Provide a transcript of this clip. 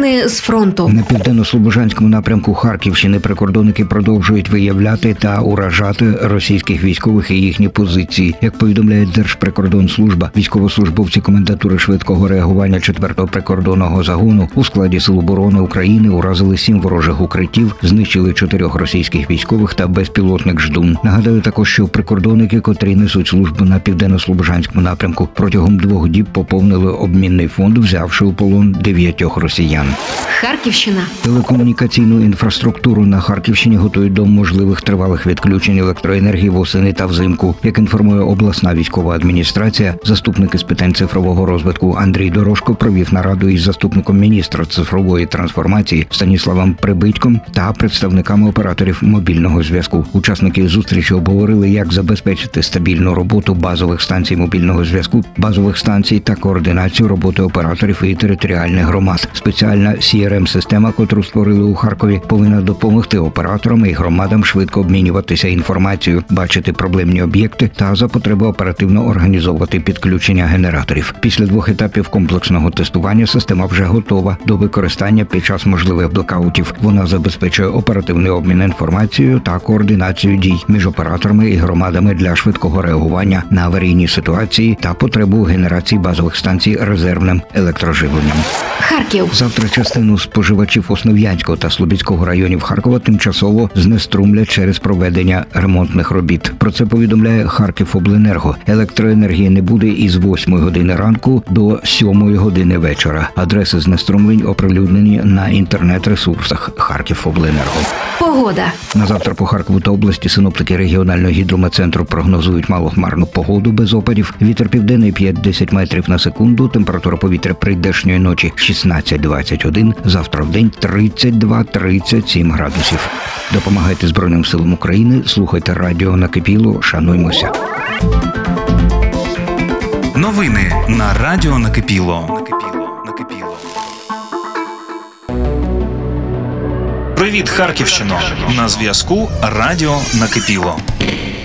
Новини з фронту. На південно-слобожанському напрямку Харківщини прикордонники продовжують виявляти та уражати російських військових і їхні позиції. Як повідомляє Держприкордонслужба, військовослужбовці комендатури швидкого реагування 4-го прикордонного загону у складі Сил оборони України уразили 7 ворожих укриттів, знищили 4 російських військових та безпілотник «Ждун». Нагадаю також, що прикордонники, котрі несуть службу на південно-слобожанському напрямку, протягом 2 діб поповнили обмінний фонд, взявши у полон 9 росіян. Харківщина. Телекомунікаційну інфраструктуру на Харківщині готують до можливих тривалих відключень електроенергії восени та взимку. Як інформує обласна військова адміністрація, заступник із питань цифрового розвитку Андрій Дорошко провів нараду із заступником міністра цифрової трансформації Станіславом Прибитьком та представниками операторів мобільного зв'язку. Учасники зустрічі обговорили, як забезпечити стабільну роботу базових станцій мобільного зв'язку, базових станцій та координацію роботи операторів і територіальних громад. Спеціальна CRM-система, котру створили у Харкові, повинна допомогти операторам і громадам швидко обмінюватися інформацією, бачити проблемні об'єкти та за потреби оперативно організовувати підключення генераторів. Після 2 етапів комплексного тестування система вже готова до використання під час можливих блекаутів. Вона забезпечує оперативний обмін інформацією та координацію дій між операторами і громадами для швидкого реагування на аварійні ситуації та потребу генерації базових станцій резервним електроживленням. Харків. Завтра частину споживачів Основ'янського та Слобідського районів Харкова тимчасово знеструмлять через проведення ремонтних робіт. Про це повідомляє Харківобленерго. Електроенергії не буде із 8 години ранку до 7 години вечора. Адреси знеструмлень оприлюднені на інтернет-ресурсах Харківобленерго. Погода. На завтра по Харкову та області синоптики регіонального гідрометцентру прогнозують малохмарну погоду без опадів. Вітер південний 5-10 метрів на секунду. Температура повітря прийдешньої ночі 16-21. Завтра в день 32-37 градусів. Допомагайте Збройним силам України. Слухайте радіо Накипіло. Шануймося. Новини на радіо Накипіло. Привіт, Харківщино! На зв'язку радіо Накипіло.